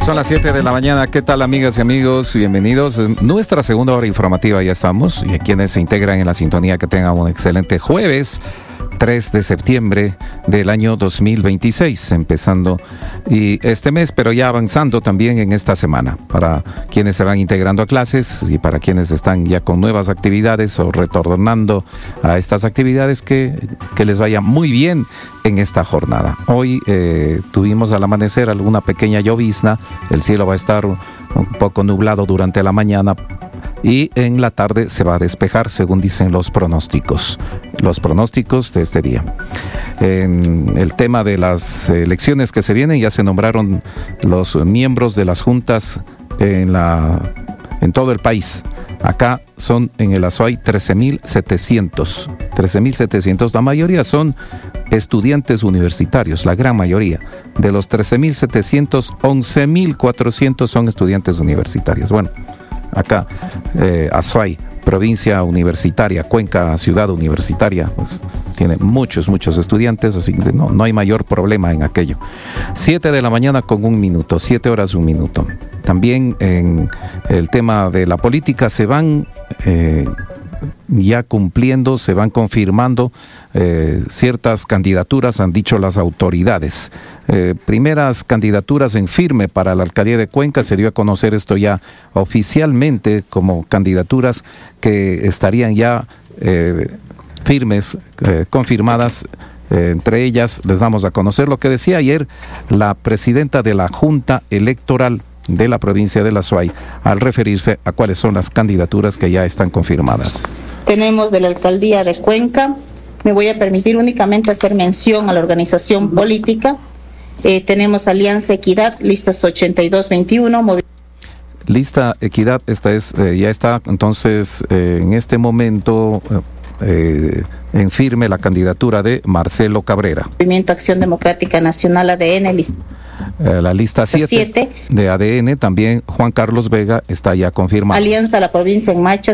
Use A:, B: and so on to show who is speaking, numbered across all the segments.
A: Son las 7 de la mañana. ¿Qué tal, amigas y amigos? Bienvenidos. En nuestra segunda hora informativa ya estamos. Y a quienes se integran en la sintonía, que tengan un excelente jueves 3 de septiembre del año 2026, empezando y este mes, pero ya avanzando también en esta semana, para quienes se van integrando a clases y para quienes están ya con nuevas actividades o retornando a estas actividades, que les vaya muy bien en esta jornada. Hoy tuvimos al amanecer alguna pequeña llovizna, el cielo va a estar un poco nublado durante la mañana, y en la tarde se va a despejar, según dicen los pronósticos de este día. En el tema de las elecciones que se vienen, ya se nombraron los miembros de las juntas en todo el país. Acá son en el Azuay 13.700. La mayoría son estudiantes universitarios, la gran mayoría. De los 13.700, 11.400 son estudiantes universitarios. Bueno, acá, Azuay, provincia universitaria, Cuenca, ciudad universitaria, pues tiene muchos estudiantes, así que no hay mayor problema en aquello. 7 de la mañana con 1 minuto, 7 horas 1 minuto. También en el tema de la política se van ya cumpliendo, se van confirmando ciertas candidaturas, han dicho las autoridades. Primeras candidaturas en firme para la alcaldía de Cuenca, se dio a conocer esto ya oficialmente como candidaturas que estarían ya firmes, confirmadas. Entre ellas les damos a conocer lo que decía ayer la presidenta de la Junta Electoral de la provincia de la Azuay, al referirse a cuáles son las candidaturas que ya están confirmadas.
B: Tenemos de la alcaldía de Cuenca, me voy a permitir únicamente hacer mención a la organización política. Tenemos Alianza Equidad, listas 8221.
A: Lista Equidad, esta es, ya está entonces en este momento en firme la candidatura de Marcelo Cabrera.
B: Movimiento Acción Democrática Nacional ADN,
A: la lista 7 de ADN, también Juan Carlos Vega está ya confirmado.
B: Alianza La Provincia en Marcha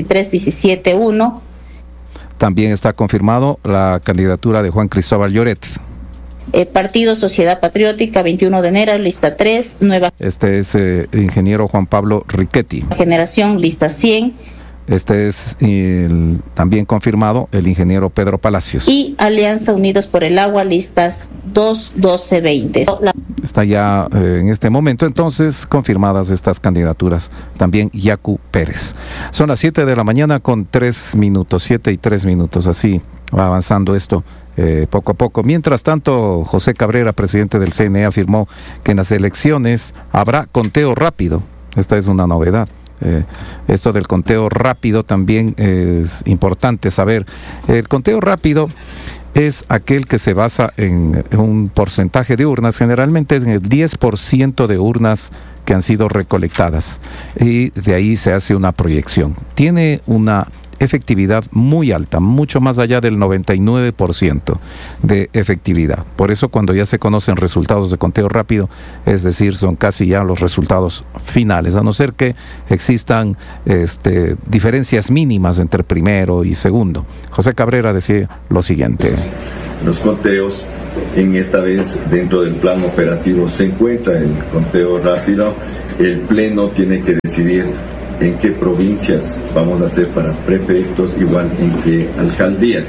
B: 63171.
A: También está confirmado la candidatura de Juan Cristóbal Lloret.
B: Partido Sociedad Patriótica 21 de enero, lista 3, nueva.
A: Este es ingeniero Juan Pablo Riquetti.
B: Generación, lista 100.
A: Este es también confirmado el ingeniero Pedro Palacios.
B: Y Alianza Unidos por el Agua, listas 2, 12, 20.
A: Está ya en este momento entonces confirmadas estas candidaturas. También Yacu Pérez. Son las 7 de la mañana con 3 minutos, 7 y 3 minutos. Así va avanzando esto poco a poco. Mientras tanto, José Cabrera, presidente del CNE, afirmó que en las elecciones habrá conteo rápido. Esta es una novedad. Esto del conteo rápido también es importante saber. El conteo rápido es aquel que se basa en un porcentaje de urnas, generalmente en el 10% de urnas que han sido recolectadas, y de ahí se hace una proyección. Tiene una efectividad muy alta, mucho más allá del 99% de efectividad. Por eso cuando ya se conocen resultados de conteo rápido, es decir, son casi ya los resultados finales, a no ser que existan diferencias mínimas entre primero y segundo. José Cabrera decía lo siguiente.
C: Los conteos, en esta vez dentro del plan operativo se encuentra el conteo rápido. El Pleno tiene que decidir en qué provincias vamos a hacer para prefectos, igual en qué alcaldías.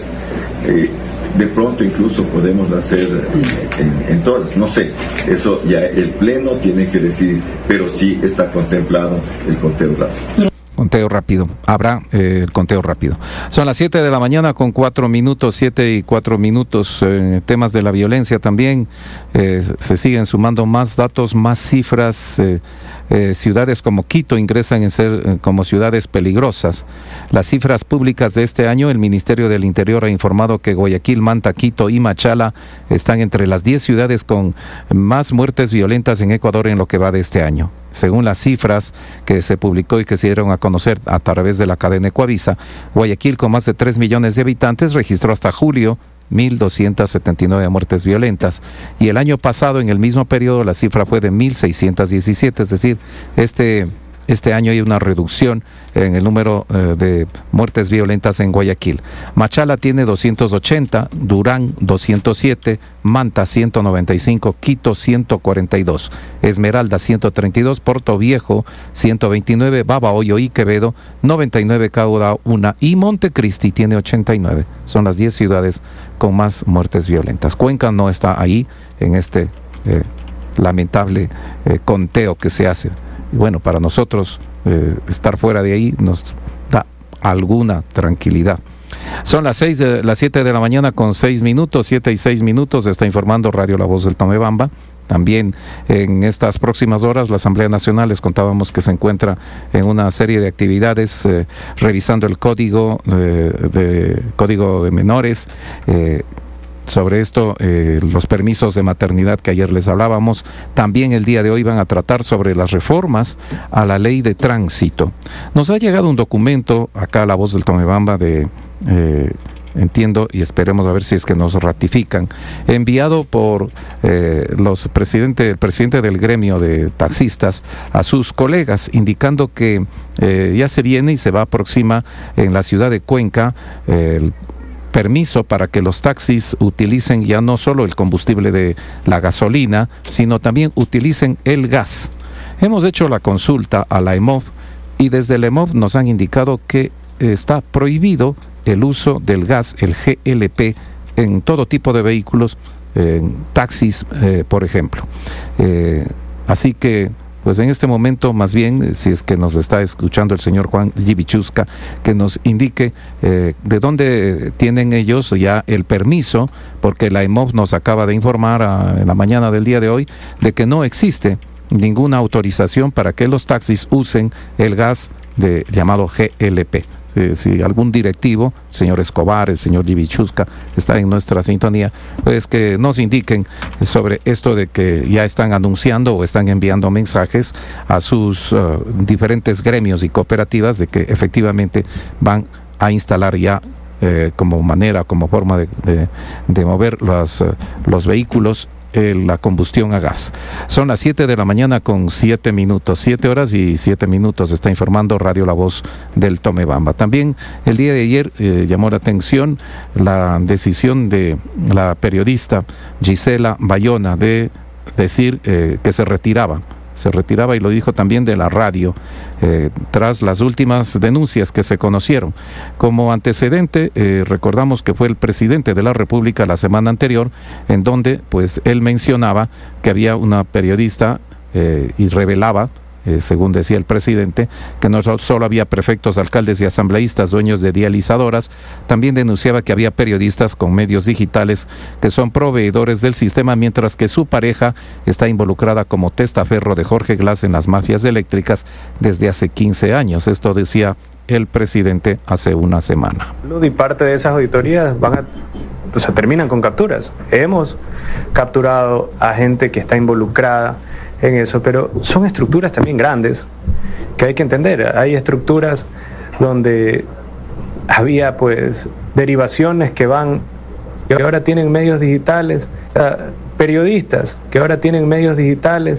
C: De pronto incluso podemos hacer en todas, no sé, eso ya el Pleno tiene que decidir, pero sí está contemplado el conteo rápido.
A: Conteo rápido, habrá conteo rápido. Son las 7 de la mañana con 4 minutos, 7 y 4 minutos. Temas de la violencia también, se siguen sumando más datos, más cifras. Ciudades como Quito ingresan en ser como ciudades peligrosas. Las cifras públicas de este año, el Ministerio del Interior ha informado que Guayaquil, Manta, Quito y Machala están entre las 10 ciudades con más muertes violentas en Ecuador en lo que va de este año. Según las cifras que se publicó y que se dieron a conocer a través de la cadena Ecuavisa, Guayaquil, con más de 3 millones de habitantes, registró hasta julio 1.279 muertes violentas, y el año pasado en el mismo periodo la cifra fue de 1.617, es decir, este este año hay una reducción en el número de muertes violentas en Guayaquil. Machala tiene 280, Durán 207, Manta 195, Quito 142, Esmeralda 132, Puerto Viejo 129, Babahoyo y Quevedo 99 cada una, y Montecristi tiene 89. Son las 10 ciudades con más muertes violentas. Cuenca no está ahí en este lamentable conteo que se hace. Bueno, para nosotros estar fuera de ahí nos da alguna tranquilidad. Son las 7 de la mañana con 6 minutos, 7 y 6 minutos, está informando Radio La Voz del Tomebamba. También en estas próximas horas la Asamblea Nacional, les contábamos que se encuentra en una serie de actividades revisando el código de menores. Sobre esto, los permisos de maternidad que ayer les hablábamos. También el día de hoy van a tratar sobre las reformas a la ley de tránsito. Nos ha llegado un documento acá a La Voz del Tomebamba entiendo, y esperemos a ver si es que nos ratifican, enviado por el presidente del gremio de taxistas a sus colegas, indicando que ya se viene y se va a aproximar en la ciudad de Cuenca el permiso para que los taxis utilicen ya no solo el combustible de la gasolina, sino también utilicen el gas. Hemos hecho la consulta a la EMOV y desde la EMOV nos han indicado que está prohibido el uso del gas, el GLP, en todo tipo de vehículos, en taxis, por ejemplo. Así que pues en este momento, más bien, si es que nos está escuchando el señor Juan Yivichusca, que nos indique de dónde tienen ellos ya el permiso, porque la EMOV nos acaba de informar en la mañana del día de hoy de que no existe ninguna autorización para que los taxis usen el gas llamado GLP. Si algún directivo, el señor Escobar, el señor Yivichusca, está en nuestra sintonía, pues que nos indiquen sobre esto de que ya están anunciando o están enviando mensajes a sus diferentes gremios y cooperativas de que efectivamente van a instalar ya como forma de mover los vehículos la combustión a gas. Son las 7 de la mañana con 7 minutos, 7 horas y 7 minutos, está informando Radio La Voz del Tomebamba. También el día de ayer llamó la atención la decisión de la periodista Gisela Bayona de decir que se retiraba, y lo dijo también de la radio, tras las últimas denuncias que se conocieron. Como antecedente, recordamos que fue el presidente de la República la semana anterior, en donde pues él mencionaba que había una periodista y revelaba, según decía el presidente, que no solo había prefectos, alcaldes y asambleístas dueños de dializadoras, también denunciaba que había periodistas con medios digitales que son proveedores del sistema, mientras que su pareja está involucrada como testaferro de Jorge Glass en las mafias eléctricas desde hace 15 años. Esto decía el presidente hace una semana.
D: Y parte de esas auditorías terminan con capturas. Hemos capturado a gente que está involucrada en eso, pero son estructuras también grandes que hay que entender. Hay estructuras donde había pues derivaciones que ahora tienen medios digitales, periodistas que ahora tienen medios digitales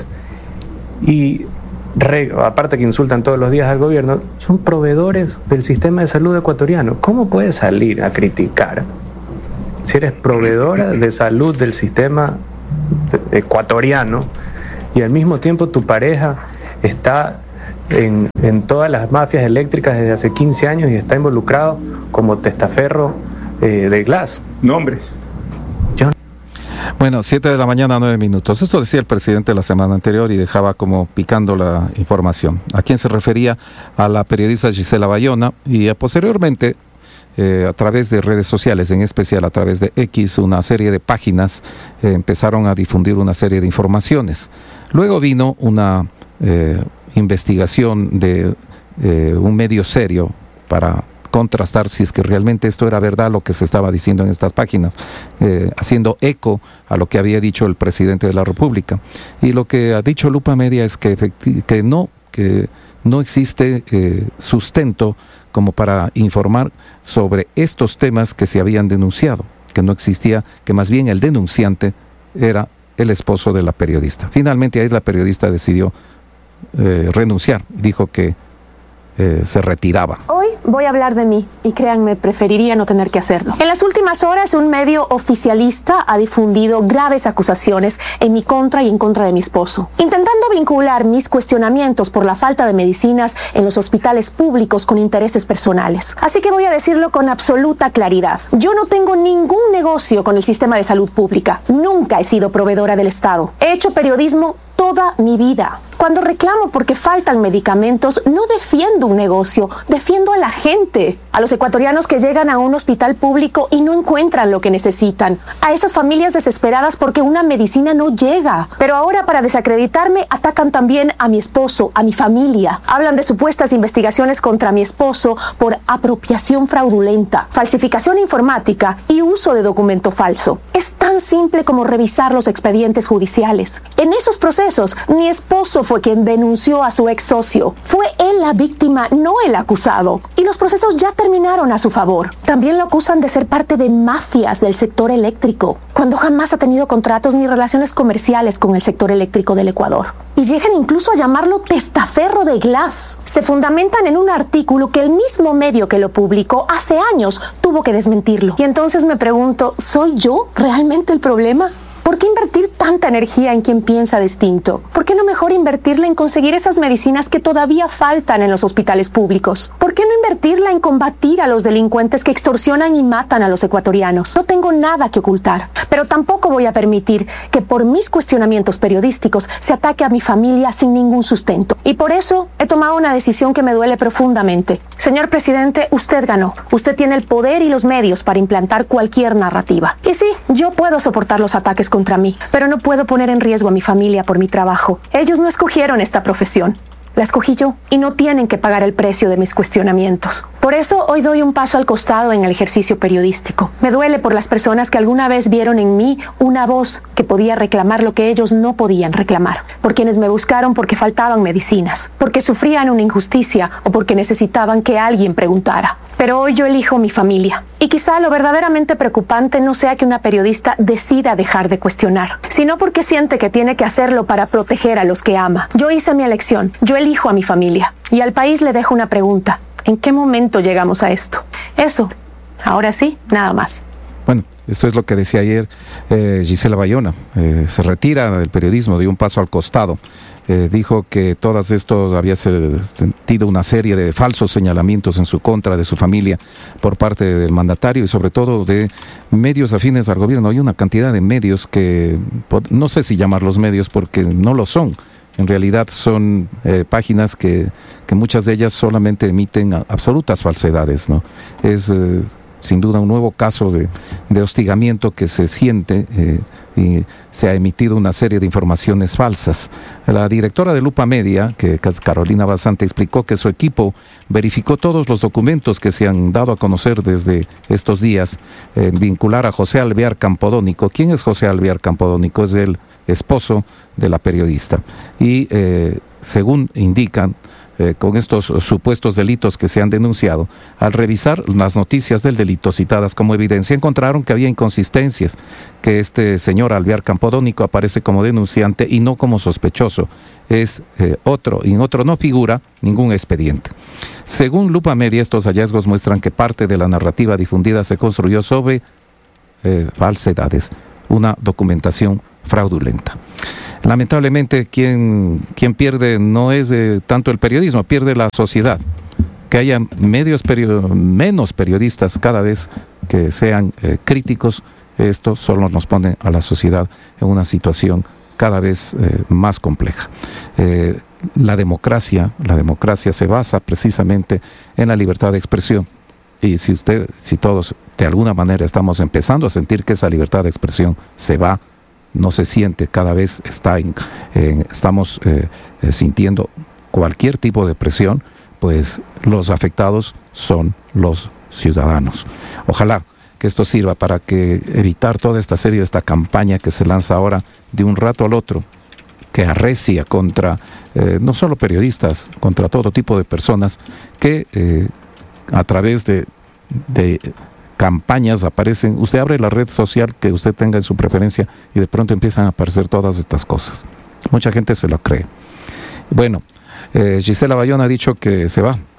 D: y aparte que insultan todos los días al gobierno, son proveedores del sistema de salud ecuatoriano. ¿Cómo puedes salir a criticar si eres proveedora de salud del sistema ecuatoriano y al mismo tiempo tu pareja está en todas las mafias eléctricas desde hace 15 años y está involucrado como testaferro de Glass? Nombres.
A: Bueno, 7 de la mañana, 9 minutos. Esto decía el presidente la semana anterior y dejaba como picando la información. ¿A quién se refería? A la periodista Gisela Bayona, y posteriormente a través de redes sociales, en especial a través de X, una serie de páginas empezaron a difundir una serie de informaciones. Luego vino una investigación de un medio serio para contrastar si es que realmente esto era verdad lo que se estaba diciendo en estas páginas, haciendo eco a lo que había dicho el presidente de la República. Y lo que ha dicho Lupa Media es que no existe sustento como para informar sobre estos temas que se habían denunciado, que no existía, que más bien el denunciante era el esposo de la periodista. Finalmente ahí la periodista decidió renunciar. Dijo que se retiraba.
E: Hoy voy a hablar de mí y créanme, preferiría no tener que hacerlo. En las últimas horas, un medio oficialista ha difundido graves acusaciones en mi contra y en contra de mi esposo, intentando vincular mis cuestionamientos por la falta de medicinas en los hospitales públicos con intereses personales. Así que voy a decirlo con absoluta claridad. Yo no tengo ningún negocio con el sistema de salud pública. Nunca he sido proveedora del Estado. He hecho periodismo toda mi vida. Cuando reclamo porque faltan medicamentos, no defiendo un negocio, defiendo a la gente, a los ecuatorianos que llegan a un hospital público y no encuentran lo que necesitan, a esas familias desesperadas porque una medicina no llega. Pero ahora, para desacreditarme, atacan también a mi esposo, a mi familia. Hablan de supuestas investigaciones contra mi esposo por apropiación fraudulenta, falsificación informática y uso de documento falso. Es tan simple como revisar los expedientes judiciales. En esos procesos, mi esposo fue quien denunció a su ex socio. Fue él la víctima, no el acusado. Y los procesos ya terminaron a su favor. También lo acusan de ser parte de mafias del sector eléctrico, cuando jamás ha tenido contratos ni relaciones comerciales con el sector eléctrico del Ecuador. Y llegan incluso a llamarlo testaferro de Glass. Se fundamentan en un artículo que el mismo medio que lo publicó hace años tuvo que desmentirlo. Y entonces me pregunto, ¿soy yo realmente el problema? ¿Por qué invertir tanta energía en quien piensa distinto? ¿Por qué no mejor invertirla en conseguir esas medicinas que todavía faltan en los hospitales públicos? ¿Por qué no invertirla en combatir a los delincuentes que extorsionan y matan a los ecuatorianos? No tengo nada que ocultar, pero tampoco voy a permitir que por mis cuestionamientos periodísticos se ataque a mi familia sin ningún sustento. Y por eso he tomado una decisión que me duele profundamente. Señor presidente, usted ganó. Usted tiene el poder y los medios para implantar cualquier narrativa. Y sí, yo puedo soportar los ataques contra mí, pero no puedo poner en riesgo a mi familia por mi trabajo. Ellos no escogieron esta profesión. La escogí yo y no tienen que pagar el precio de mis cuestionamientos. Por eso hoy doy un paso al costado en el ejercicio periodístico. Me duele por las personas que alguna vez vieron en mí una voz que podía reclamar lo que ellos no podían reclamar. Por quienes me buscaron porque faltaban medicinas, porque sufrían una injusticia o porque necesitaban que alguien preguntara. Pero hoy yo elijo mi familia. Y quizá lo verdaderamente preocupante no sea que una periodista decida dejar de cuestionar, sino porque siente que tiene que hacerlo para proteger a los que ama. Yo hice mi elección. Yo elijo a mi familia. Y al país le dejo una pregunta. ¿En qué momento llegamos a esto? Eso. Ahora sí, nada más.
A: Bueno, esto es lo que decía ayer Gisela Bayona. Se retira del periodismo, dio un paso al costado. Dijo que todas esto había sentido una serie de falsos señalamientos en su contra, de su familia, por parte del mandatario y sobre todo de medios afines al gobierno. Hay una cantidad de medios que, no sé si llamarlos medios porque no lo son. En realidad son páginas que muchas de ellas solamente emiten absolutas falsedades, ¿no? Es sin duda un nuevo caso de hostigamiento que se siente y se ha emitido una serie de informaciones falsas. La directora de Lupa Media, que Carolina Basante, explicó que su equipo verificó todos los documentos que se han dado a conocer desde estos días vincular a José Alvear Campodónico. ¿Quién es José Alvear Campodónico? Es el esposo de la periodista. Y según indican, con estos supuestos delitos que se han denunciado, al revisar las noticias del delito citadas como evidencia, encontraron que había inconsistencias, que este señor Alvear Campodónico aparece como denunciante y no como sospechoso. Es otro, y en otro no figura ningún expediente. Según Lupa Media, estos hallazgos muestran que parte de la narrativa difundida se construyó sobre falsedades, una documentación fraudulenta. Lamentablemente, quien pierde no es tanto el periodismo, pierde la sociedad. Que haya menos periodistas cada vez que sean críticos, esto solo nos pone a la sociedad en una situación cada vez más compleja. La democracia se basa precisamente en la libertad de expresión. Y si todos de alguna manera estamos empezando a sentir que esa libertad de expresión se va, no se siente, cada vez estamos sintiendo cualquier tipo de presión, pues los afectados son los ciudadanos. Ojalá que esto sirva para que evitar toda esta serie, esta campaña que se lanza ahora de un rato al otro, que arrecia contra no solo periodistas, contra todo tipo de personas que a través de campañas aparecen. Usted abre la red social que usted tenga en su preferencia y de pronto empiezan a aparecer todas estas cosas. Mucha gente se lo cree. Bueno, Gisela Bayona ha dicho que se va,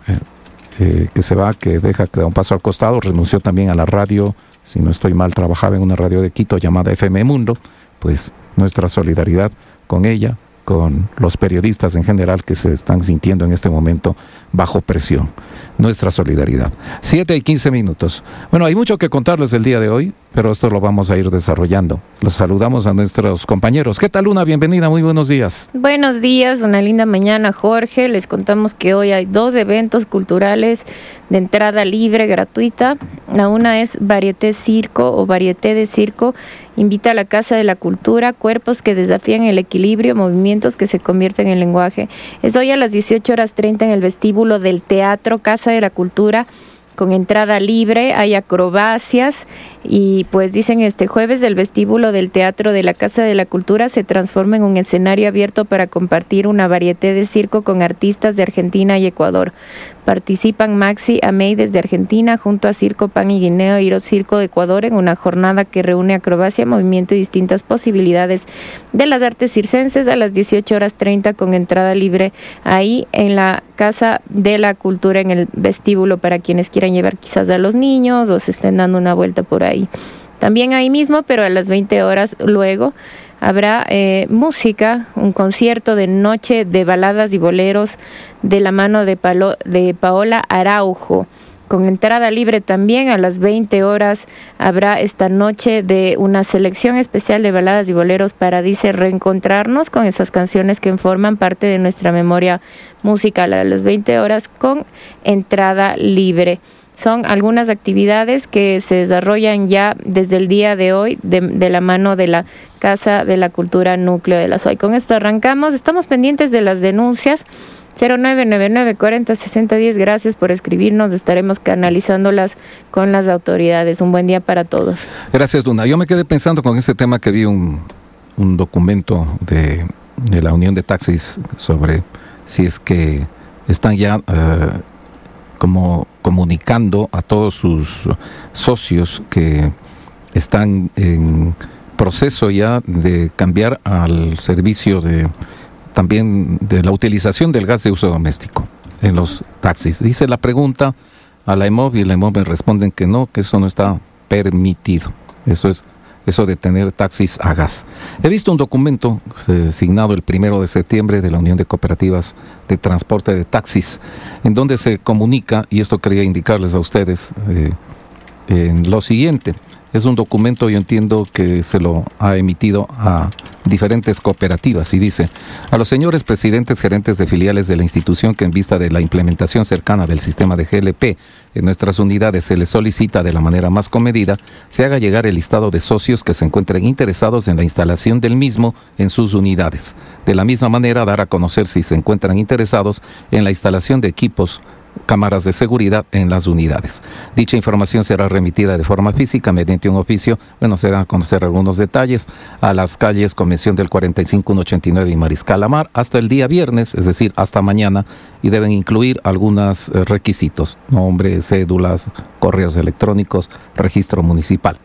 A: que deja, que da un paso al costado. Renunció también a la radio, si no estoy mal, trabajaba en una radio de Quito llamada FM Mundo. Pues nuestra solidaridad con ella, con los periodistas en general que se están sintiendo en este momento bajo presión. Nuestra solidaridad. 7:15. Bueno, hay mucho que contarles el día de hoy, pero esto lo vamos a ir desarrollando. Los saludamos a nuestros compañeros. ¿Qué tal, Luna? Bienvenida, muy buenos días.
F: Buenos días, una linda mañana, Jorge. Les contamos que hoy hay 2 eventos culturales de entrada libre, gratuita. La una es Varieté Circo o Varieté de Circo. Invita a la Casa de la Cultura, cuerpos que desafían el equilibrio, movimientos que se convierten en lenguaje. Es hoy a las 18:30 en el vestíbulo del Teatro Casa de la Cultura, con entrada libre, hay acrobacias y pues dicen este jueves el vestíbulo del Teatro de la Casa de la Cultura se transforma en un escenario abierto para compartir una varieté de circo con artistas de Argentina y Ecuador. Participan Maxi Amey desde Argentina junto a Circo Pan y Guineo Iro Circo de Ecuador en una jornada que reúne acrobacia, movimiento y distintas posibilidades de las artes circenses a las 18:30 con entrada libre ahí en la Casa de la Cultura en el vestíbulo para quienes quieran llevar quizás a los niños o se estén dando una vuelta por ahí. También ahí mismo, pero a las 20 horas luego, habrá música, un concierto de noche de baladas y boleros de la mano de Paola Araujo. Con entrada libre también a las 20 horas habrá esta noche de una selección especial de baladas y boleros para, dice, reencontrarnos con esas canciones que forman parte de nuestra memoria musical a las 20 horas con entrada libre. Son algunas actividades que se desarrollan ya desde el día de hoy de la mano de la Casa de la Cultura Núcleo de la SOAI. Con esto arrancamos. Estamos pendientes de las denuncias. 0999-40-6010. Gracias por escribirnos. Estaremos canalizándolas con las autoridades. Un buen día para todos.
A: Gracias, Luna. Yo me quedé pensando con este tema que vi un documento de la Unión de Taxis sobre si es que están ya como comunicando a todos sus socios que están en proceso ya de cambiar al servicio también de la utilización del gas de uso doméstico en los taxis. Dice la pregunta a la EMOV y la EMOV me responden que no, que eso no está permitido. Eso de tener taxis a gas. He visto un documento signado el 1 de septiembre de la Unión de Cooperativas de Transporte de Taxis, en donde se comunica, y esto quería indicarles a ustedes, en lo siguiente. Es un documento, yo entiendo que se lo ha emitido a diferentes cooperativas y dice: a los señores presidentes gerentes de filiales de la institución que en vista de la implementación cercana del sistema de GLP en nuestras unidades se les solicita de la manera más comedida, se haga llegar el listado de socios que se encuentren interesados en la instalación del mismo en sus unidades. De la misma manera, dar a conocer si se encuentran interesados en la instalación de equipos, cámaras de seguridad en las unidades. Dicha información será remitida de forma física mediante un oficio. Se dan a conocer algunos detalles a las calles Convención del 45-189 y Mariscal Amar hasta el día viernes, es decir, hasta mañana, y deben incluir algunos requisitos: nombre, cédulas, correos electrónicos, registro municipal.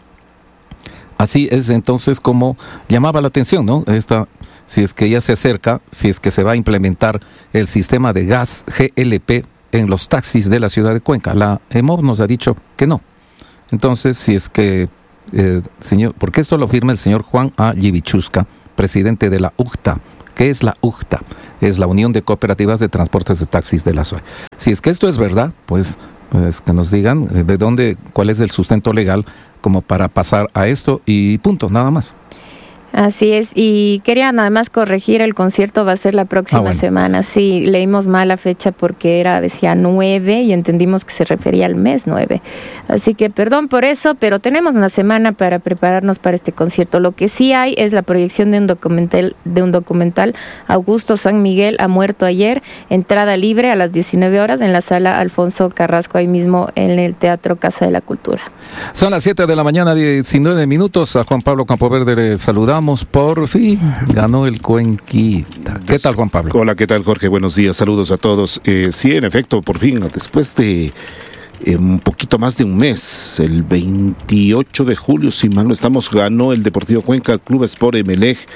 A: Así es entonces como llamaba la atención, ¿no? Si es que ya se acerca, si es que se va a implementar el sistema de gas GLP en los taxis de la ciudad de Cuenca. La EMOV nos ha dicho que no. Entonces, si es que, señor, porque esto lo firma el señor Juan A. Yivichusca, presidente de la UJTA. ¿Qué es la UJTA? Es la Unión de Cooperativas de Transportes de Taxis de la SOAI. Si es que esto es verdad, pues que nos digan cuál es el sustento legal como para pasar a esto y punto, nada más.
F: Así es, y quería nada más corregir, el concierto va a ser la próxima semana. Sí, leímos mal la fecha porque decía 9 y entendimos que se refería al mes 9. Así que perdón por eso, pero tenemos una semana para prepararnos para este concierto. Lo que sí hay es la proyección de un documental, Augusto San Miguel ha muerto ayer, entrada libre a las 19 horas en la sala Alfonso Carrasco, ahí mismo en el Teatro Casa de la Cultura.
A: Son las 7 de la mañana, 19 minutos. A Juan Pablo Campoverde le saludamos. Por fin ganó el Cuenquita. ¿Qué tal, Juan Pablo?
G: Hola, ¿qué tal, Jorge? Buenos días, saludos a todos. Sí, en efecto, por fin, después de un poquito más de un mes, el 28 de julio, si mal no estamos, ganó el Deportivo Cuenca, el Club Sport Emelec,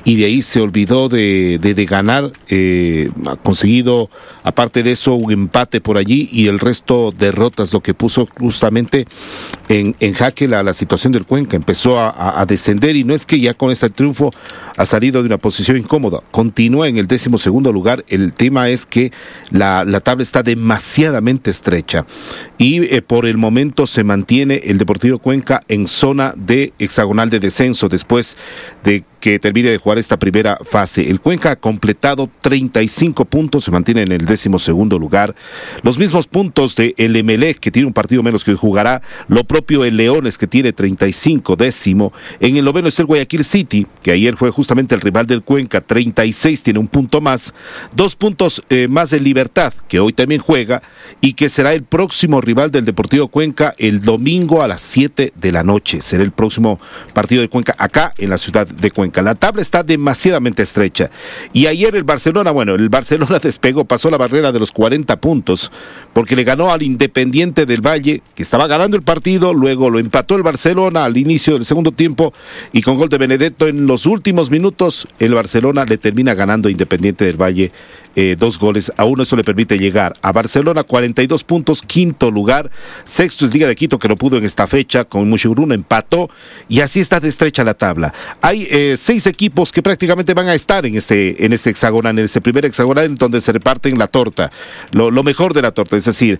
G: y de ahí se olvidó de ganar. Ha conseguido, aparte de eso, un empate por allí y el resto derrotas, lo que puso justamente en jaque la situación del Cuenca. Empezó a descender, y no es que ya con este triunfo ha salido de una posición incómoda, continúa en el 12º lugar. El tema es que la tabla está demasiadamente estrecha y por el momento se mantiene el Deportivo Cuenca en zona de hexagonal de descenso después de que termine de jugar esta primera fase. El Cuenca ha completado 35 puntos, se mantiene en el 12º lugar. Los mismos puntos de el Emelec, que tiene un partido menos que hoy jugará. Lo propio el Leones, que tiene 35, décimo. En el 9º está el Guayaquil City, que ayer fue justamente el rival del Cuenca, 36, tiene un punto más. 2 puntos más de Libertad, que hoy también juega, y que será el próximo rival del Deportivo Cuenca el domingo a las 7 de la noche. Será el próximo partido de Cuenca acá en la ciudad de Cuenca. La tabla está demasiadamente estrecha. Y ayer el Barcelona despegó, pasó la barrera de los 40 puntos, porque le ganó al Independiente del Valle, que estaba ganando el partido, luego lo empató el Barcelona al inicio del segundo tiempo, y con gol de Benedetto en los últimos minutos, el Barcelona le termina ganando a Independiente del Valle 2-1. Eso le permite llegar a Barcelona, 42 puntos, quinto lugar. Sexto es Liga de Quito, que no pudo en esta fecha, con Mushuruna empató, y así está de estrecha la tabla. Hay 6 equipos que prácticamente van a estar en ese hexagonal, en ese primer hexagonal, en donde se reparten la torta, lo mejor de la torta, es decir,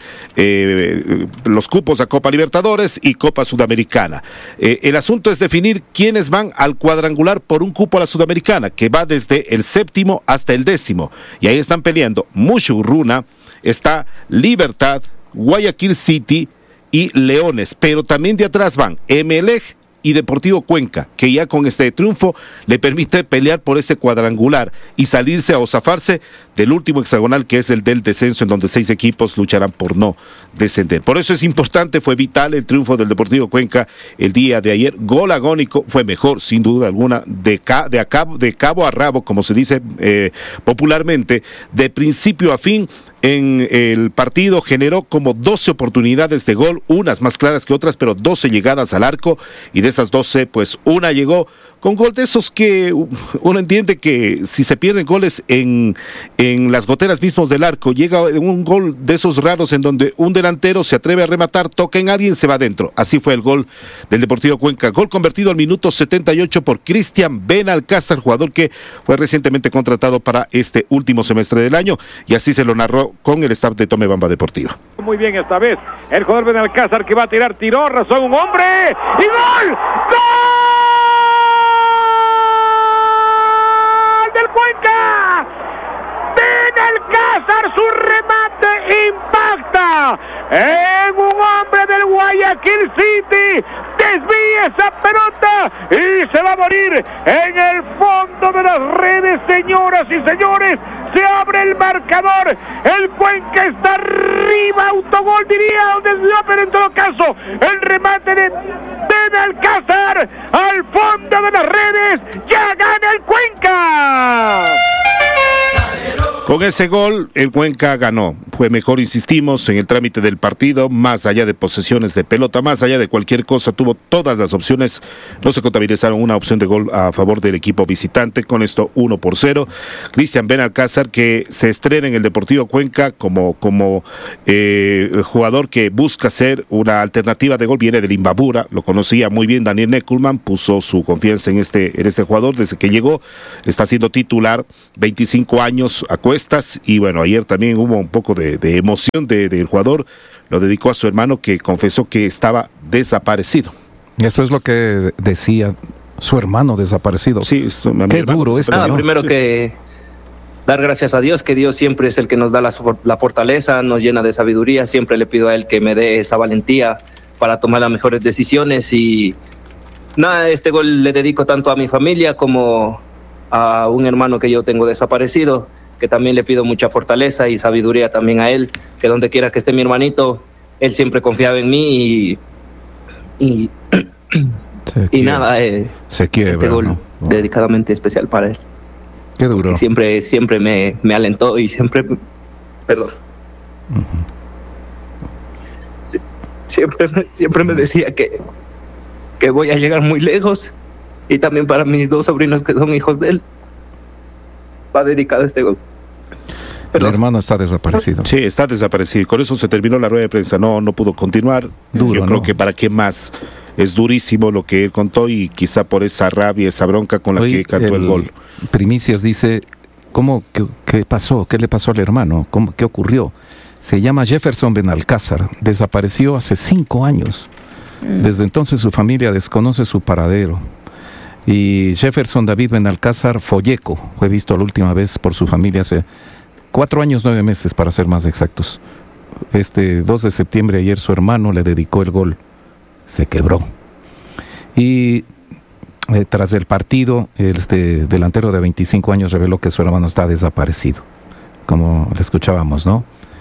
G: los cupos a Copa Libertadores y Copa Sudamericana. El asunto es definir quiénes van al cuadrangular por un cupo a la Sudamericana, que va desde el 7º hasta el 10º, y ahí están peleando Mushuruna, está Libertad, Guayaquil City y Leones, pero también de atrás van Emelec y Deportivo Cuenca, que ya con este triunfo le permite pelear por ese cuadrangular y salirse o zafarse del último hexagonal, que es el del descenso, en donde 6 equipos lucharán por no descender. Por eso es importante, fue vital el triunfo del Deportivo Cuenca el día de ayer. Gol agónico, fue mejor sin duda alguna, de cabo a rabo, como se dice popularmente, de principio a fin. En el partido generó como 12 oportunidades de gol, unas más claras que otras, pero 12 llegadas al arco, y de esas 12, pues una llegó con gol de esos que uno entiende que si se pierden goles en las goteras mismos del arco, llega un gol de esos raros en donde un delantero se atreve a rematar, toca en alguien, se va adentro. Así fue el gol del Deportivo Cuenca, gol convertido al minuto 78 por Cristian Benalcázar, jugador que fue recientemente contratado para este último semestre del año, y así se lo narró con el staff de Tomebamba Deportiva.
H: Muy bien esta vez, el jugador Benalcázar que va a tirar, tiró, razón un hombre, y ¡gol! ¡Gol del Cuenca! Benalcázar, su remate impacta en un hombre del Guayaquil City, desvía esa pelota y se va a morir en el fondo de las redes, señoras y señores. Se abre el marcador, el Cuenca está arriba, autogol diría, pero en todo caso, el remate de Benalcázar al fondo de las redes, ya gana el Cuenca.
G: Con ese gol, el Cuenca ganó. Fue mejor, insistimos, en el trámite del partido, más allá de posesiones de pelota, más allá de cualquier cosa, tuvo todas las opciones. No se contabilizaron una opción de gol a favor del equipo visitante. Con esto, 1-0. Cristian Benalcázar, que se estrena en el Deportivo Cuenca como jugador que busca ser una alternativa de gol, viene del Imbabura, lo conocía muy bien Daniel Neckelman, puso su confianza en este jugador desde que llegó, está siendo titular, 25 años a cuestas, y bueno, ayer también hubo un poco de emoción del jugador, lo dedicó a su hermano, que confesó que estaba desaparecido.
A: Esto es lo que decía su hermano desaparecido.
G: Sí,
A: qué duro es.
I: Primero que dar gracias a Dios, que Dios siempre es el que nos da la fortaleza, nos llena de sabiduría. Siempre le pido a Él que me dé esa valentía para tomar las mejores decisiones. Y nada, este gol le dedico tanto a mi familia como a un hermano que yo tengo desaparecido, que también le pido mucha fortaleza y sabiduría también a él, que donde quiera que esté mi hermanito, él siempre confiaba en mí y nada,
A: se quiebra,
I: este gol,
A: ¿no?
I: dedicadamente especial para él.
A: Qué duro.
I: Y siempre me alentó y siempre, perdón. Sí, siempre me decía que voy a llegar muy lejos, y también para mis 2 sobrinos que son hijos de él, va dedicado a este gol.
A: El hermano está desaparecido.
G: Sí, está desaparecido. Con eso se terminó la rueda de prensa. No pudo continuar.
A: Duro,
G: yo creo que para qué más. Es durísimo lo que él contó y quizá por esa rabia, esa bronca con la que cantó el gol.
A: Primicias dice, ¿qué pasó? ¿Qué le pasó al hermano? ¿Qué ocurrió? Se llama Jefferson Benalcázar. Desapareció hace 5 años. Desde entonces su familia desconoce su paradero. Y Jefferson David Benalcázar Folleco fue visto la última vez por su familia hace 4 años, 9 meses, para ser más exactos. 2 de septiembre, ayer, su hermano le dedicó el gol. Se quebró. Y tras el partido, delantero de 25 años reveló que su hermano está desaparecido, como le escuchábamos, ¿no?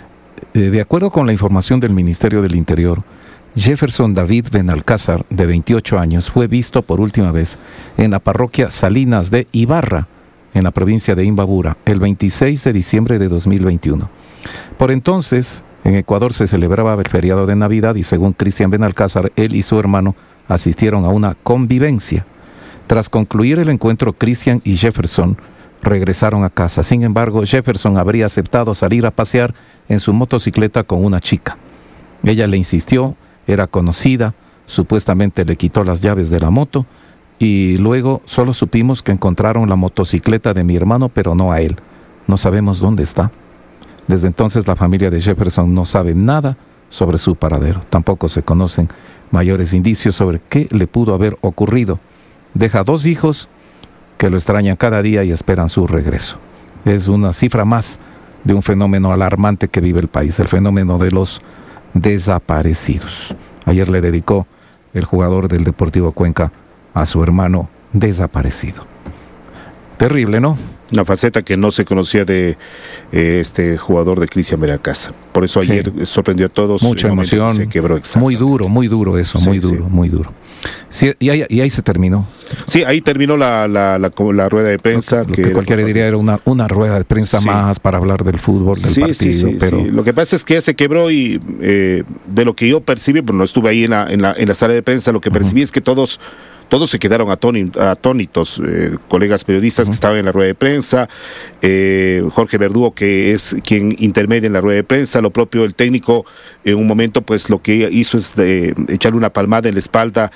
A: De acuerdo con la información del Ministerio del Interior, Jefferson David Benalcázar, de 28 años, fue visto por última vez en la parroquia Salinas de Ibarra, en la provincia de Imbabura, el 26 de diciembre de 2021. Por entonces, en Ecuador se celebraba el feriado de Navidad y según Cristian Benalcázar, él y su hermano asistieron a una convivencia. Tras concluir el encuentro, Cristian y Jefferson regresaron a casa. Sin embargo, Jefferson habría aceptado salir a pasear en su motocicleta con una chica. Ella le insistió, era conocida, supuestamente le quitó las llaves de la moto y luego solo supimos que encontraron la motocicleta de mi hermano, pero no a él. No sabemos dónde está. Desde entonces la familia de Jefferson no sabe nada sobre su paradero. Tampoco se conocen mayores indicios sobre qué le pudo haber ocurrido. Deja 2 hijos que lo extrañan cada día y esperan su regreso. Es una cifra más de un fenómeno alarmante que vive el país, el fenómeno de los desaparecidos. Ayer le dedicó el jugador del Deportivo Cuenca a su hermano desaparecido. Terrible, ¿no?
G: Una faceta que no se conocía de este jugador de Cristian Benalcázar. Por eso ayer sorprendió a todos.
A: Mucha emoción.
G: Se quebró.
A: Muy duro eso, sí, muy duro. Sí, y ahí se terminó.
G: Sí, ahí terminó la rueda de prensa.
A: Lo que cualquiera diría era una rueda de prensa más para hablar del fútbol, del partido. Pero
G: Lo que pasa es que ya se quebró y de lo que yo percibí, pues no estuve ahí en la sala de prensa, lo que percibí es que todos se quedaron atónitos, colegas periodistas que estaban en la rueda de prensa, Jorge Verdugo, que es quien intermedia en la rueda de prensa, lo propio el técnico, en un momento pues lo que hizo es echarle una palmada en la espalda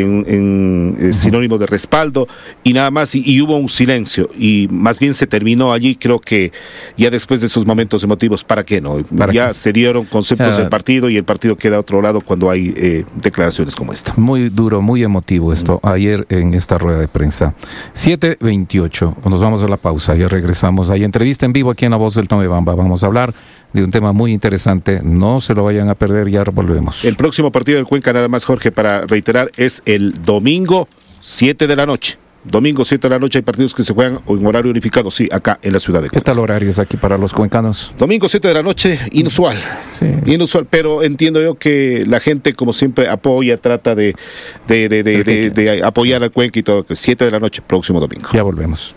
G: en sinónimo de respaldo y nada más, y hubo un silencio y más bien se terminó allí. Creo que ya después de esos momentos emotivos, ¿para qué no? Ya se dieron conceptos del partido y el partido queda a otro lado cuando hay declaraciones como esta.
A: Muy duro, muy emotivo esto. Ayer en esta rueda de prensa. 7:28, nos vamos a la pausa, ya regresamos. Hay entrevista en vivo aquí en La Voz del Tomebamba. Vamos a hablar de un tema muy interesante, no se lo vayan a perder, ya volvemos.
G: El próximo partido del Cuenca, nada más, Jorge, para reiterar, es el domingo 7 de la noche. Domingo 7 de la noche hay partidos que se juegan en horario unificado, sí, acá en la ciudad de Cuenca.
A: ¿Qué tal horarios aquí para los cuencanos?
G: Domingo 7 de la noche, inusual.
A: Sí.
G: Inusual, pero entiendo yo que la gente, como siempre, apoya, trata de apoyar al Cuenca y todo. 7 de la noche, próximo domingo.
A: Ya volvemos.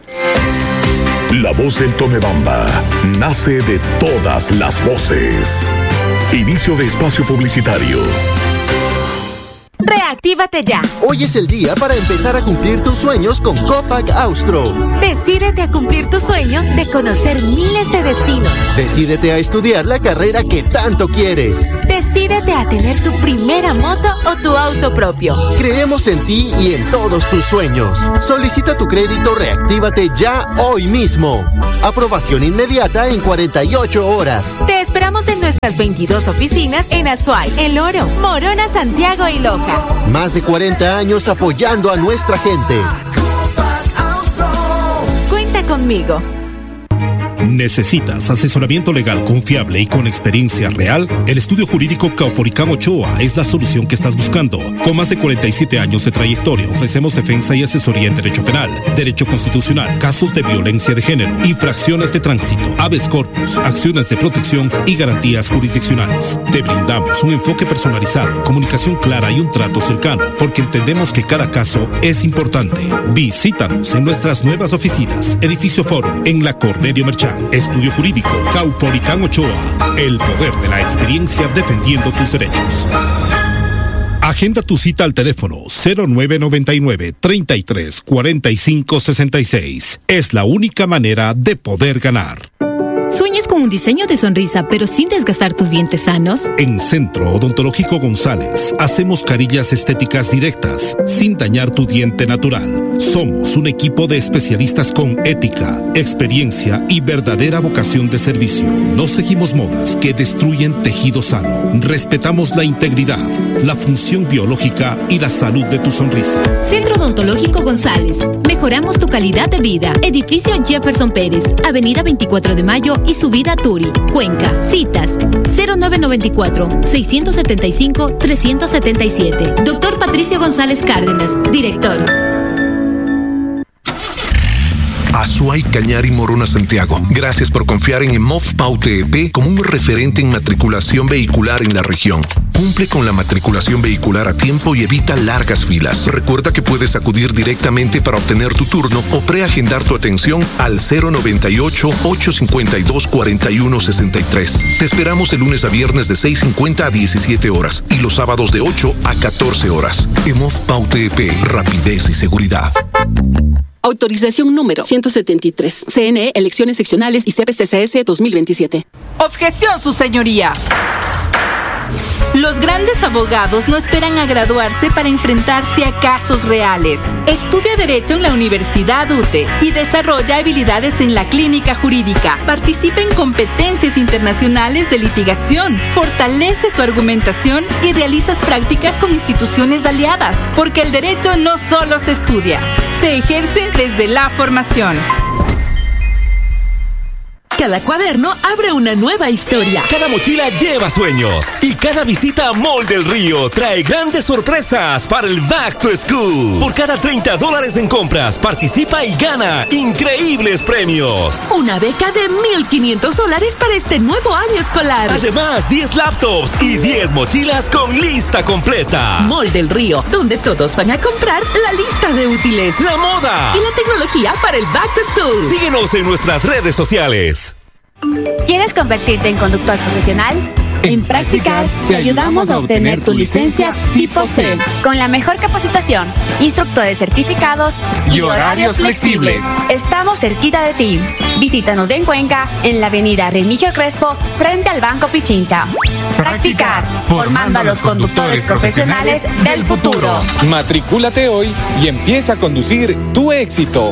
J: La Voz del Tomebamba nace de todas las voces. Inicio de espacio publicitario.
K: Reactívate ya.
L: Hoy es el día para empezar a cumplir tus sueños con Copac Austro.
K: Decídete a cumplir tu sueño de conocer miles de destinos.
L: Decídete a estudiar la carrera que tanto quieres.
K: Decídete a tener tu primera moto o tu auto propio.
L: Creemos en ti y en todos tus sueños. Solicita tu crédito Reactívate ya hoy mismo. Aprobación inmediata en 48 horas.
K: Te esperamos en nuestras 22 oficinas en Azuay, El Oro, Morona, Santiago y Loja.
L: Más de 40 años apoyando a nuestra gente.
K: Cuenta conmigo.
M: ¿Necesitas asesoramiento legal confiable y con experiencia real? El estudio jurídico Caupolicán Ochoa es la solución que estás buscando. Con más de 47 años de trayectoria, ofrecemos defensa y asesoría en derecho penal, derecho constitucional, casos de violencia de género, infracciones de tránsito, habeas corpus, acciones de protección y garantías jurisdiccionales. Te brindamos un enfoque personalizado, comunicación clara y un trato cercano, porque entendemos que cada caso es importante. Visítanos en nuestras nuevas oficinas, Edificio Forum, en la Cornelio Merchán. Estudio Jurídico Caupolicán Ochoa. El poder de la experiencia defendiendo tus derechos. Agenda tu cita al teléfono 0999-334566. Es la única manera de poder ganar.
N: ¿Sueñas con un diseño de sonrisa pero sin desgastar tus dientes sanos?
M: En Centro Odontológico González hacemos carillas estéticas directas sin dañar tu diente natural. Somos un equipo de especialistas con ética, experiencia y verdadera vocación de servicio. No seguimos modas que destruyen tejido sano. Respetamos la integridad, la función biológica y la salud de tu sonrisa.
N: Centro Odontológico González. Mejoramos tu calidad de vida. Edificio Jefferson Pérez, Avenida 24 de Mayo y Subida Turi, Cuenca. Citas 0994-675-377. Doctor Patricio González Cárdenas, director.
O: Azuay, Cañar y Morona Santiago. Gracias por confiar en EMOF PAU-TEP como un referente en matriculación vehicular en la región. Cumple con la matriculación vehicular a tiempo y evita largas filas. Recuerda que puedes acudir directamente para obtener tu turno o preagendar tu atención al 098-852-4163. Te esperamos de lunes a viernes de 6:50 a 17 horas y los sábados de 8 a 14 horas. EMOF PAU-TEP, rapidez y seguridad.
P: Autorización número 173. CNE, Elecciones Seccionales y CPCCS 2027.
Q: Objeción, su señoría. Los grandes abogados no esperan a graduarse para enfrentarse a casos reales. Estudia Derecho en la Universidad UTE y desarrolla habilidades en la clínica jurídica. Participa en competencias internacionales de litigación. Fortalece tu argumentación y realizas prácticas con instituciones aliadas. Porque el derecho no solo se estudia, se ejerce desde la formación.
R: Cada cuaderno abre una nueva historia.
S: Cada mochila lleva sueños. Y cada visita a Mall del Río trae grandes sorpresas para el Back to School. Por cada $30 en compras, participa y gana increíbles premios.
R: Una beca de $1,500 para este nuevo año escolar.
S: Además, 10 laptops y 10 mochilas con lista completa.
R: Mall del Río, donde todos van a comprar la lista de útiles,
S: la moda
R: y la tecnología para el Back to School.
S: Síguenos en nuestras redes sociales.
T: ¿Quieres convertirte en conductor profesional? En Practicar te ayudamos a obtener tu licencia tipo C con la mejor capacitación, instructores certificados y horarios flexibles. Estamos cerquita de ti. Visítanos en Cuenca, en la avenida Remigio Crespo, frente al Banco Pichincha. Practicar, formando a los conductores profesionales del futuro.
U: Matricúlate hoy y empieza a conducir tu éxito.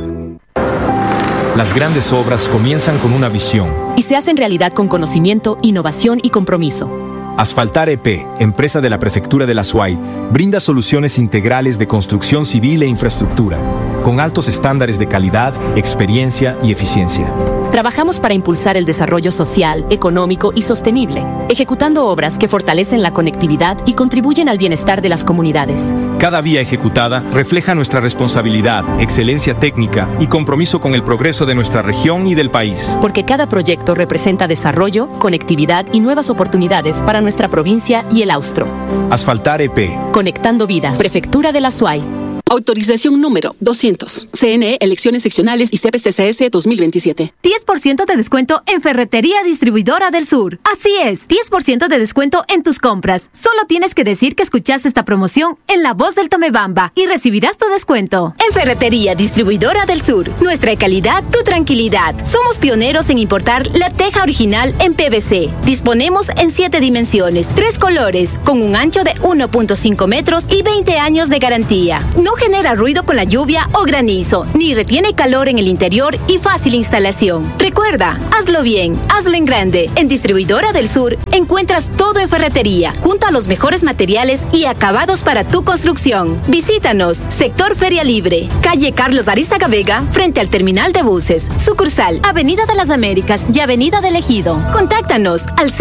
V: Las grandes obras comienzan con una visión
N: y se hacen realidad con conocimiento, innovación y compromiso.
V: Asfaltar EP, empresa de la Prefectura de la Azuay, brinda soluciones integrales de construcción civil e infraestructura, con altos estándares de calidad, experiencia y eficiencia.
N: Trabajamos para impulsar el desarrollo social, económico y sostenible, ejecutando obras que fortalecen la conectividad y contribuyen al bienestar de las comunidades.
V: Cada vía ejecutada refleja nuestra responsabilidad, excelencia técnica y compromiso con el progreso de nuestra región y del país.
N: Porque cada proyecto representa desarrollo, conectividad y nuevas oportunidades para nuestra provincia y el Austro.
V: Asfaltar EP.
N: Conectando vidas. Prefectura de la Azuay.
P: Autorización número 200. CNE, Elecciones Seccionales y CPCCS 2027.
W: 10% de descuento en Ferretería Distribuidora del Sur. Así es, 10% de descuento en tus compras. Solo tienes que decir que escuchaste esta promoción en La Voz del Tomebamba y recibirás tu descuento.
N: En Ferretería Distribuidora del Sur, nuestra calidad, tu tranquilidad. Somos pioneros en importar la teja original en PVC. Disponemos en 7 dimensiones, 3 colores, con un ancho de 1.5 metros y 20 años de garantía. No genera ruido con la lluvia o granizo, ni retiene calor en el interior y fácil instalación. Recuerda, hazlo bien, hazlo en grande. En Distribuidora del Sur encuentras todo en ferretería, junto a los mejores materiales y acabados para tu construcción. Visítanos, Sector Feria Libre, calle Carlos Arizaga Vega, frente al terminal de buses. Sucursal, Avenida de las Américas y Avenida del Ejido. Contáctanos al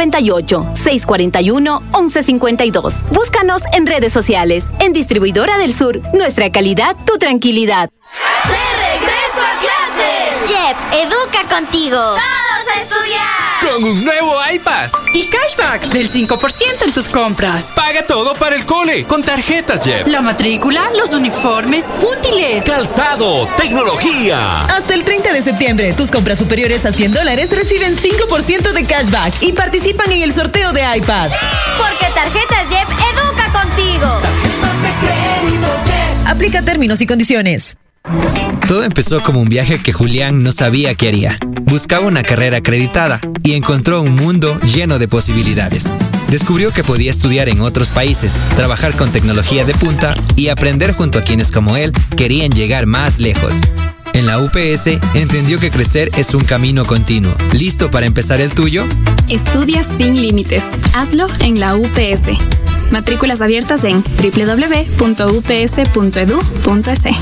N: 098-641-1152. Búscanos en redes sociales. En Distribuidora del Sur, nuestra calidad, tu tranquilidad.
X: ¡De regreso a clases!
Y: Jep, educa contigo.
X: ¡Todos a estudiar!
U: Con un nuevo iPad.
Q: Y cashback del 5% en tus compras.
U: Paga todo para el cole con tarjetas Jep.
Q: La matrícula, los uniformes, útiles.
S: Calzado, tecnología.
W: Hasta el 30 de septiembre, tus compras superiores a $100 reciben 5% de cashback y participan en el sorteo de iPad.
Y: Porque tarjetas Jep educa
X: contigo. Tarjetas de crédito Jet.
B: Aplica términos y condiciones.
C: Todo empezó como un viaje que Julián no sabía qué haría. Buscaba una carrera acreditada y encontró un mundo lleno de posibilidades. Descubrió que podía estudiar en otros países, trabajar con tecnología de punta y aprender junto a quienes como él querían llegar más lejos. En la UPS entendió que crecer es un camino continuo. ¿Listo para empezar el tuyo?
D: Estudia sin límites. Hazlo en la UPS. Matrículas abiertas en www.ups.edu.es.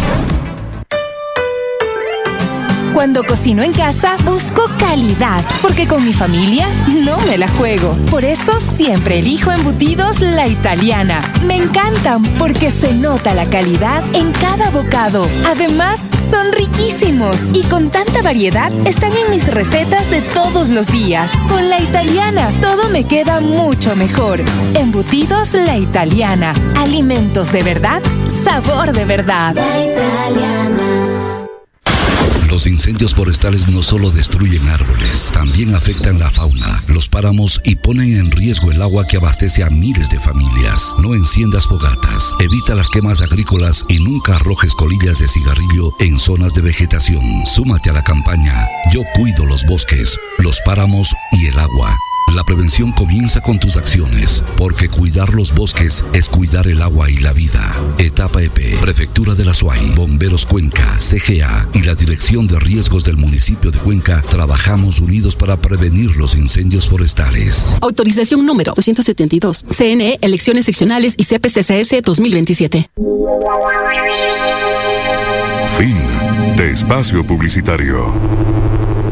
E: Cuando cocino en casa, busco calidad, porque con mi familia no me la juego. Por eso siempre elijo embutidos La Italiana. Me encantan porque se nota la calidad en cada bocado. Además, son riquísimos y con tanta variedad están en mis recetas de todos los días. Con La Italiana, todo me queda mucho mejor. Embutidos La Italiana. Alimentos de verdad, sabor de verdad.
X: La Italiana.
F: Los incendios forestales no solo destruyen árboles, también afectan la fauna, los páramos y ponen en riesgo el agua que abastece a miles de familias. No enciendas fogatas, evita las quemas agrícolas y nunca arrojes colillas de cigarrillo en zonas de vegetación. Súmate a la campaña Yo cuido los bosques, los páramos y el agua. La prevención comienza con tus acciones, porque cuidar los bosques es cuidar el agua y la vida. Etapa EP, Prefectura de la Azuay, Bomberos Cuenca, CGA y la Dirección de Riesgos del municipio de Cuenca trabajamos unidos para prevenir los incendios forestales.
P: Autorización número 272. CNE, Elecciones Seccionales y CPCCS 2027.
J: Fin de espacio publicitario.